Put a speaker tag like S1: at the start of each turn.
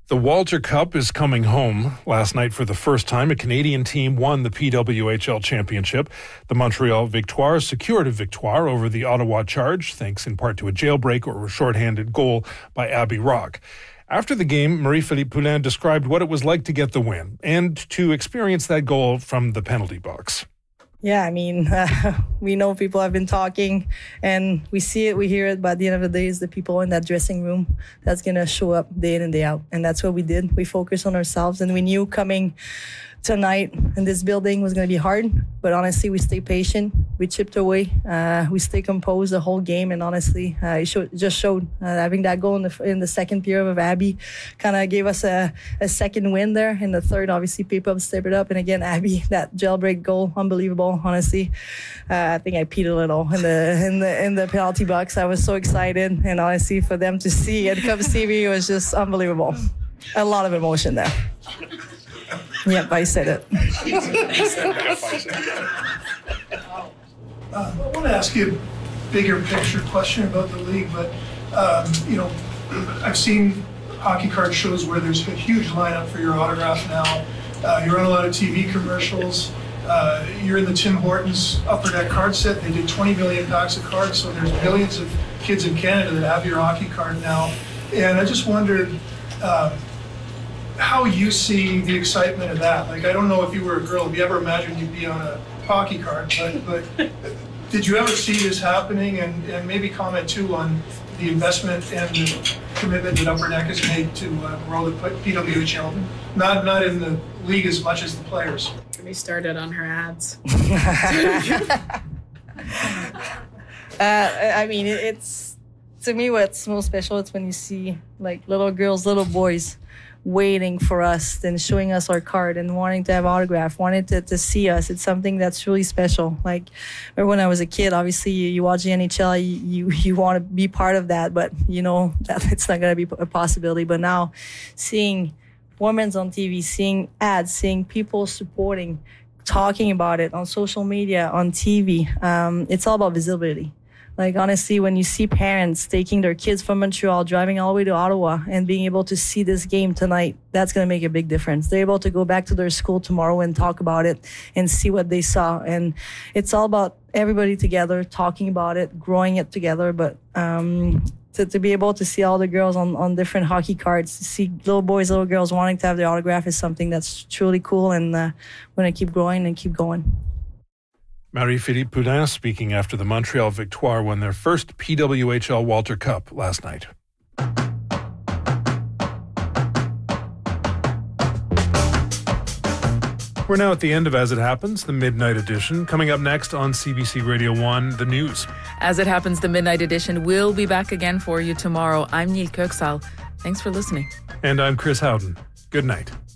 S1: The Walter Cup is coming home. Last night, for the first time, a Canadian team won the PWHL Championship. The Montreal Victoire secured a victoire over the Ottawa Charge, thanks in part to a jailbreak or a shorthanded goal by Abby Rock. After the game, Marie-Philippe Poulin described what it was like to get the win and to experience that goal from the penalty box.
S2: Yeah, I mean, we know people have been talking and we see it, we hear it, but at the end of the day, it's the people in that dressing room that's going to show up day in and day out. And that's what we did. We focused on ourselves, and we knew coming tonight in this building was going to be hard, but honestly, we stayed patient. We chipped away. We stayed composed the whole game, and honestly, it just showed having that goal in the second period of Abby kind of gave us a second win there. In the third, obviously, people stepped it up, and again, Abby, that jailbreak goal, unbelievable. Honestly, I think I peed a little in the penalty box. I was so excited, and honestly, for them to see and come see me, it was just unbelievable. A lot of emotion there. Yep, I said it.
S3: I want to ask you a bigger picture question about the league, but I've seen hockey card shows where there's a huge lineup for your autograph now. You're on a lot of TV commercials. You're in the Tim Hortons Upper Deck card set. They did 20 million packs of cards, so there's millions of kids in Canada that have your hockey card now. And I just wondered how you see the excitement of that. Like, I don't know if you were a girl, if you ever imagined you'd be on a hockey card, but did you ever see this happening? And maybe comment too on the investment and the commitment that Upper Deck has made to grow the PWHL. Not in the league as much as the players.
S4: We started on her ads.
S2: I mean, it's, to me, what's most special, it's when you see like little girls, little boys waiting for us and showing us our card and wanting to have autograph, wanting to see us. It's something that's really special. Like, remember when I was a kid, obviously you watch the NHL, you want to be part of that, but you know that it's not going to be a possibility. But now seeing women's on TV, seeing ads, seeing people supporting, talking about it on social media, on TV, it's all about visibility. Like, honestly, when you see parents taking their kids from Montreal, driving all the way to Ottawa and being able to see this game tonight, that's going to make a big difference. They're able to go back to their school tomorrow and talk about it and see what they saw. And it's all about everybody together, talking about it, growing it together. But to be able to see all the girls on different hockey cards, to see little boys, little girls wanting to have their autograph is something that's truly cool. And we're going to keep growing and keep going.
S1: Marie-Philippe Poulin speaking after the Montreal Victoire won their first PWHL Walter Cup last night. We're now at the end of As It Happens, the Midnight Edition. Coming up next on CBC Radio 1, the news.
S5: As It Happens, the Midnight Edition will be back again for you tomorrow. I'm Neil Kirksall. Thanks for listening.
S1: And I'm Chris Howden. Good night.